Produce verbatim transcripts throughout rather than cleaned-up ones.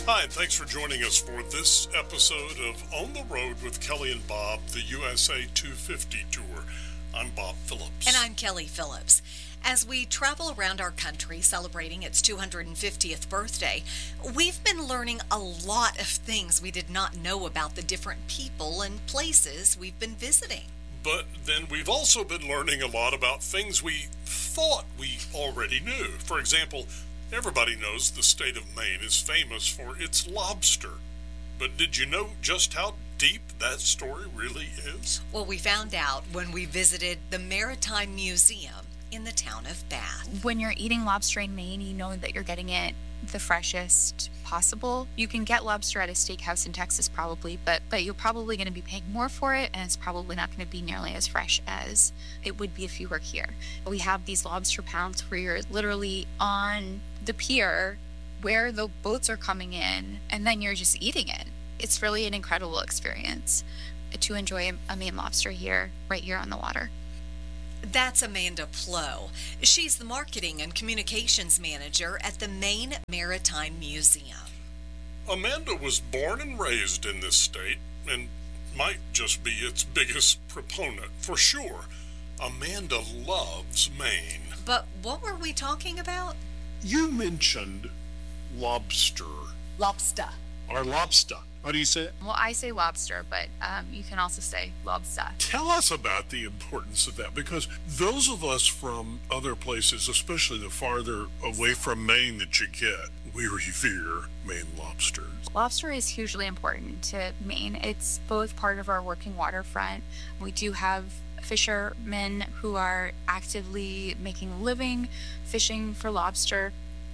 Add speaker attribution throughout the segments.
Speaker 1: Hi, and thanks for joining us for this episode of On the Road with Kelly and Bob, the U S A two fifty Tour. I'm Bob Phillips.
Speaker 2: And I'm Kelly Phillips. As we travel around our country celebrating its two hundred fiftieth birthday, we've been learning a lot of things we did not know about the different people and places we've been visiting.
Speaker 1: But then we've also been learning a lot about things we thought we already knew. For example, everybody knows the state of Maine is famous for its lobster. But did you know just how deep that story really is?
Speaker 2: Well, we found out when we visited the Maritime Museum in the town of Bath.
Speaker 3: When you're eating lobster in Maine, you know that you're getting it the freshest possible. You can get lobster at a steakhouse in Texas probably, but but you're probably going to be paying more for it, and it's probably not going to be nearly as fresh as it would be if you were here. We have these lobster pounds where you're literally on the pier where the boats are coming in, and then you're just eating it. It's really an incredible experience to enjoy a Maine lobster here, right here on the water.
Speaker 2: That's Amanda Plow. She's the marketing and communications manager at the Maine Maritime Museum.
Speaker 1: Amanda was born and raised in this state and might just be its biggest proponent, for sure. Amanda loves Maine.
Speaker 2: But what were we talking about?
Speaker 1: You mentioned lobster.
Speaker 2: Lobster.
Speaker 1: Or lobster. How do you say it?
Speaker 3: Well, I say lobster, but um, you can also say lobster.
Speaker 1: Tell us about the importance of that, because those of us from other places, especially the farther away from Maine that you get, we revere Maine lobsters.
Speaker 3: Lobster is hugely important to Maine. It's both part of our working waterfront. We do have fishermen who are actively making a living fishing for lobster.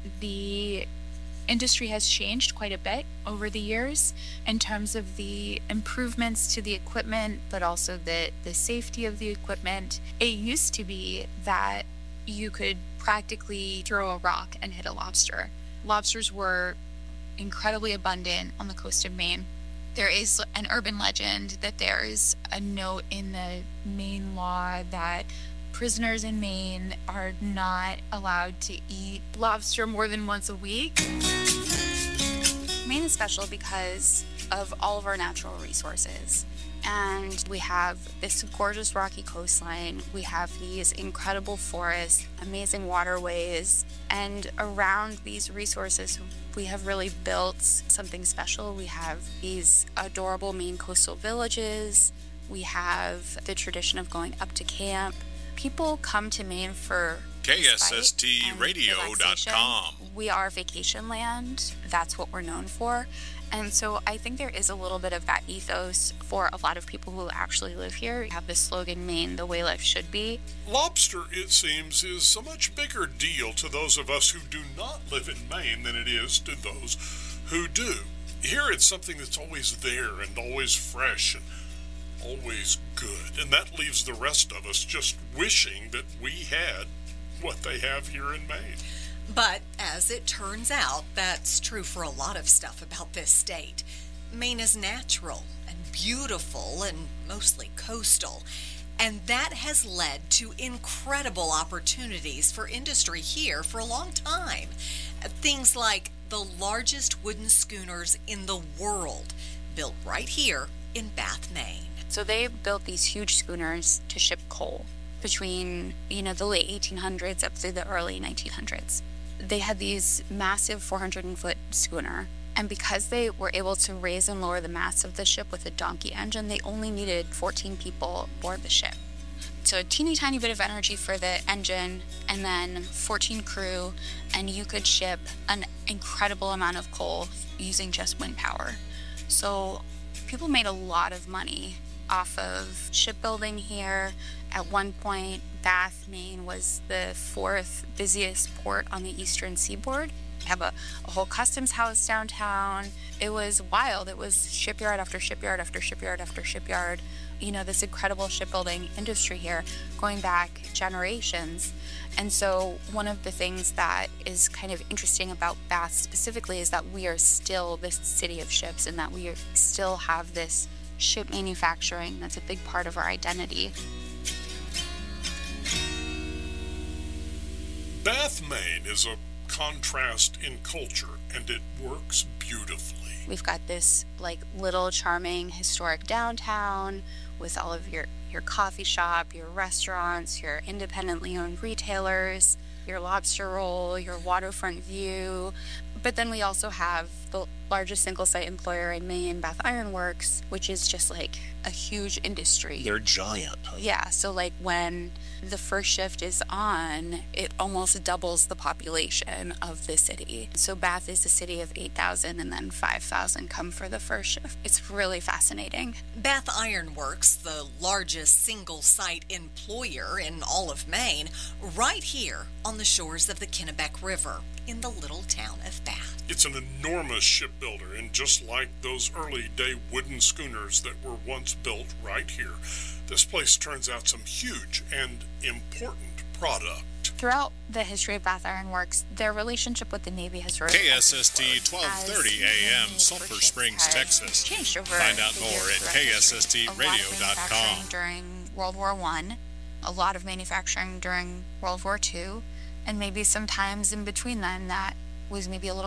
Speaker 3: The industry has changed quite a bit over the years in terms of the improvements to the equipment, but also the, the safety of the equipment. It used to be that you could practically throw a rock and hit a lobster. Lobsters were incredibly abundant on the coast of Maine. There is an urban legend that there is a note in the Maine law that prisoners in Maine are not allowed to eat lobster more than once a week. Maine is special because of all of our natural resources. And we have this gorgeous rocky coastline. We have these incredible forests, amazing waterways, and around these resources, we have really built something special. We have these adorable Maine coastal villages. We have the tradition of going up to camp. People come to Maine for
Speaker 4: K S S T radio dot com.
Speaker 3: We are vacation land. That's what we're known for. And so I think there is a little bit of that ethos for a lot of people who actually live here. We have this slogan, Maine, the way life should be.
Speaker 1: Lobster, it seems, is a much bigger deal to those of us who do not live in Maine than it is to those who do. Here it's something that's always there and always fresh and always good. And that leaves the rest of us just wishing that we had what they have here in Maine.
Speaker 2: But as it turns out, that's true for a lot of stuff about this state. Maine is natural and beautiful and mostly coastal. And that has led to incredible opportunities for industry here for a long time. Things like the largest wooden schooners in the world, built right here in Bath, Maine.
Speaker 3: So they built these huge schooners to ship coal between, you know, the late eighteen hundreds up through the early nineteen hundreds. They had these massive four hundred foot schooner, and because they were able to raise and lower the mast of the ship with a donkey engine, they only needed fourteen people aboard the ship. So a teeny tiny bit of energy for the engine, and then fourteen crew, and you could ship an incredible amount of coal using just wind power. So people made a lot of money off of shipbuilding here. At one point, Bath, Maine was the fourth busiest port on the eastern seaboard. We have a, a whole customs house downtown. It was wild. It was shipyard after shipyard after shipyard after shipyard. You know, this incredible shipbuilding industry here going back generations. And so one of the things that is kind of interesting about Bath specifically is that we are still this city of ships, and that we are, still have this ship manufacturing that's a big part of our identity.
Speaker 1: Bath, Maine is a contrast in culture, and it works beautifully.
Speaker 3: We've got this like little charming historic downtown with all of your, your coffee shop, your restaurants, your independently owned retailers, your lobster roll, your waterfront view. But then we also have the largest single site employer in Maine, Bath Iron Works, which is just like a huge industry.
Speaker 5: They're giant.
Speaker 3: Yeah, so like when the first shift is on, it almost doubles the population of the city. So Bath is a city of eight thousand, and then five thousand come for the first shift. It's really fascinating.
Speaker 2: Bath Iron Works, the largest single-site employer in all of Maine, right here on the shores of the Kennebec River in the little town of Bath.
Speaker 1: It's an enormous shipbuilder, and just like those early day wooden schooners that were once built right here, this place turns out some huge and important product.
Speaker 3: Throughout the history of Bath Iron Works, their relationship with the Navy has really
Speaker 4: K S S T twelve thirty A M, Sulphur Springs, Texas.
Speaker 3: Changed over
Speaker 4: Find out
Speaker 3: the
Speaker 4: more
Speaker 3: years
Speaker 4: at
Speaker 3: throughout
Speaker 4: K S S T radio dot com.
Speaker 3: A lot of manufacturing during World War One, a lot of manufacturing during World War Two, and maybe sometimes in between then that was maybe a little